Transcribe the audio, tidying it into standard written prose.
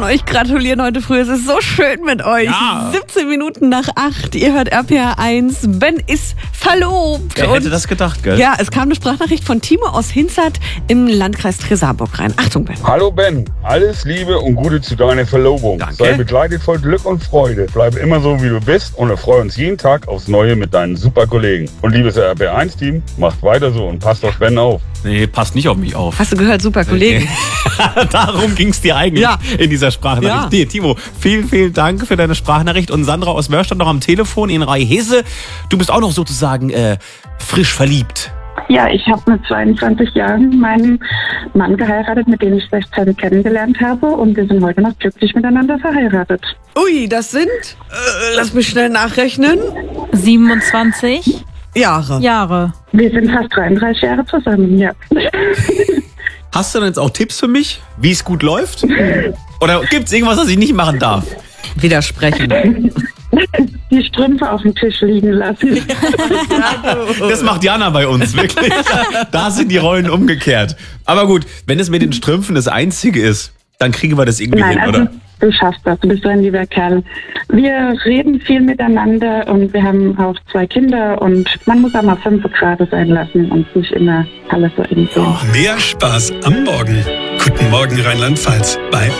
euch gratulieren heute früh. Es ist so schön mit euch. Ja. 17 Minuten nach 8. Ihr hört RPR 1. Ben ist verlobt. Wer hätte das gedacht, gell? Ja, es kam eine Sprachnachricht von Timo aus Hinzert im Landkreis Tresa-Burg rein. Achtung, Ben. Hallo Ben, alles Liebe und Gute zu deiner Verlobung. Danke. Sei begleitet voll Glück und Freude. Bleib immer so, wie du bist und erfreue uns jeden Tag aufs Neue mit deinen super Kollegen. Und liebes RPR1-Team, macht weiter so und passt auf Ben auf. Nee, passt nicht auf mich auf. Hast du gehört, super Kollegen. Darum ging es dir eigentlich in dieser Sprachnachricht. Ja. Nee, Timo, vielen, vielen Dank für deine Sprachnachricht. Und Sandra aus Mörstadt noch am Telefon in Rhei-Hesse. Du bist auch noch sozusagen frisch verliebt. Ja, ich habe mit 22 Jahren meinen Mann geheiratet, mit dem ich 16 kennengelernt habe. Und wir sind heute noch glücklich miteinander verheiratet. Ui, das sind, lass mich schnell nachrechnen, 27 Jahre. Wir sind fast 33 Jahre zusammen, ja. Hast du denn jetzt auch Tipps für mich, wie es gut läuft? Oder gibt es irgendwas, was ich nicht machen darf? Widersprechen. Die Strümpfe auf dem Tisch liegen lassen. Das macht Jana bei uns, wirklich. Da sind die Rollen umgekehrt. Aber gut, wenn es mit den Strümpfen das Einzige ist, dann kriegen wir das irgendwie hin, oder? Du schaffst das, du bist so ein lieber Kerl. Wir reden viel miteinander und wir haben auch 2 Kinder und man muss auch mal 5 Grad sein lassen und nicht immer alles so eng sehen. Mehr Spaß am Morgen. Guten Morgen Rheinland-Pfalz bei